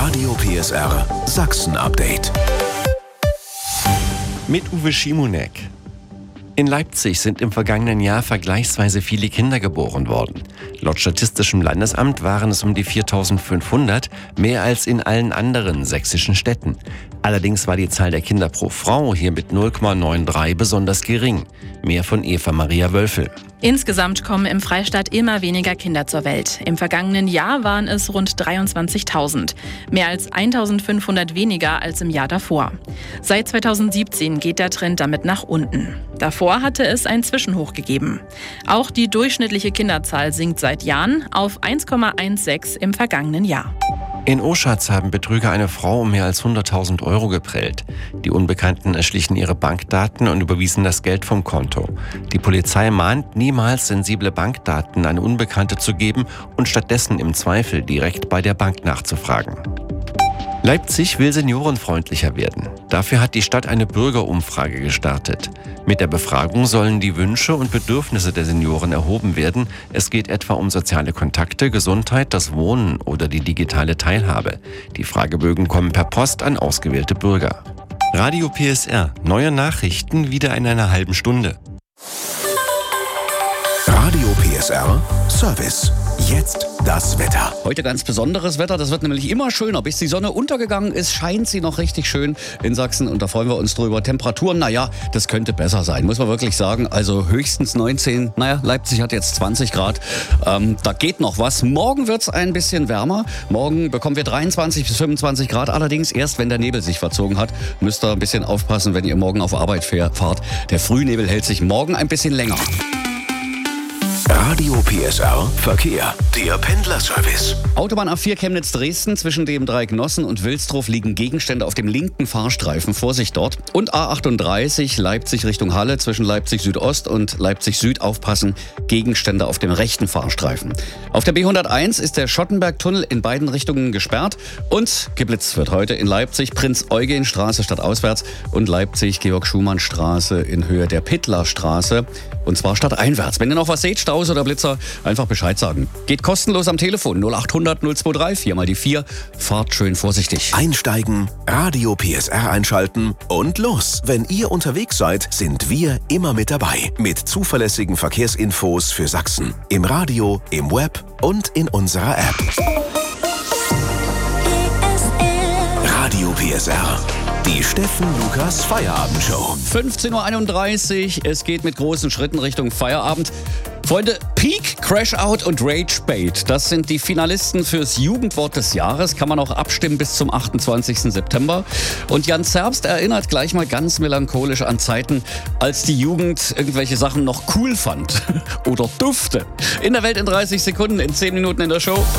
Radio PSR Sachsen-Update. Mit Uwe Schimonek. In Leipzig sind im vergangenen Jahr vergleichsweise viele Kinder geboren worden. Laut Statistischem Landesamt waren es um die 4.500, mehr als in allen anderen sächsischen Städten. Allerdings war die Zahl der Kinder pro Frau hier mit 0,93 besonders gering. Mehr von Eva Maria Wölfel. Insgesamt kommen im Freistaat immer weniger Kinder zur Welt. Im vergangenen Jahr waren es rund 23.000. Mehr als 1.500 weniger als im Jahr davor. Seit 2017 geht der Trend damit nach unten. Davor hatte es ein Zwischenhoch gegeben. Auch die durchschnittliche Kinderzahl sinkt seit Jahren auf 1,16 im vergangenen Jahr. In Oschatz haben Betrüger eine Frau um mehr als 100.000 Euro geprellt. Die Unbekannten erschlichen ihre Bankdaten und überwiesen das Geld vom Konto. Die Polizei mahnt, niemals sensible Bankdaten an Unbekannte zu geben und stattdessen im Zweifel direkt bei der Bank nachzufragen. Leipzig will seniorenfreundlicher werden. Dafür hat die Stadt eine Bürgerumfrage gestartet. Mit der Befragung sollen die Wünsche und Bedürfnisse der Senioren erhoben werden. Es geht etwa um soziale Kontakte, Gesundheit, das Wohnen oder die digitale Teilhabe. Die Fragebögen kommen per Post an ausgewählte Bürger. Radio PSR. Neue Nachrichten wieder in einer halben Stunde. Radio PSR Service. Jetzt das Wetter. Heute ganz besonderes Wetter, das wird nämlich immer schöner. Bis die Sonne untergegangen ist, scheint sie noch richtig schön in Sachsen und da freuen wir uns drüber. Temperaturen, das könnte besser sein, muss man wirklich sagen. Also höchstens 19, Leipzig hat jetzt 20 Grad, da geht noch was. Morgen wird es ein bisschen wärmer. Morgen bekommen wir 23 bis 25 Grad, allerdings erst, wenn der Nebel sich verzogen hat. Müsst ihr ein bisschen aufpassen, wenn ihr morgen auf Arbeit fahrt. Der Frühnebel hält sich morgen ein bisschen länger. Radio PSR Verkehr, der Pendlerservice. Autobahn A4 Chemnitz-Dresden, zwischen dem Dreieck Nossen und Wilsdruf liegen Gegenstände auf dem linken Fahrstreifen. Vorsicht dort. Und A38 Leipzig Richtung Halle, zwischen Leipzig Südost und Leipzig Süd aufpassen. Gegenstände auf dem rechten Fahrstreifen. Auf der B101 ist der Schottenbergtunnel in beiden Richtungen gesperrt. Und geblitzt wird heute in Leipzig Prinz-Eugen-Straße stadtauswärts und Leipzig-Georg-Schumann-Straße in Höhe der Pittlerstraße. Und zwar stadteinwärts. Wenn ihr noch was seht, Staus oder Blitzer, einfach Bescheid sagen. Geht kostenlos am Telefon 0800 023, 4 mal die 4. Fahrt schön vorsichtig. Einsteigen, Radio PSR einschalten und los. Wenn ihr unterwegs seid, sind wir immer mit dabei. Mit zuverlässigen Verkehrsinfos für Sachsen. Im Radio, im Web und in unserer App. Radio PSR. Die Steffen Lukas Feierabendshow. 15.31 Uhr, es geht mit großen Schritten Richtung Feierabend. Freunde, Peak, Crash Out und Rage Bait, das sind die Finalisten fürs Jugendwort des Jahres. Kann man auch abstimmen bis zum 28. September. Und Jan Zerbst erinnert gleich mal ganz melancholisch an Zeiten, als die Jugend irgendwelche Sachen noch cool fand oder durfte. In der Welt in 30 Sekunden, in 10 Minuten in der Show.